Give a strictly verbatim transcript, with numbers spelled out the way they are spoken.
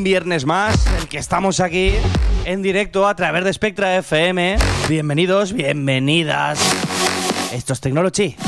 viernes más, el que estamos aquí en directo a través de Spectra F M. Bienvenidos, bienvenidas. Esto es Technology.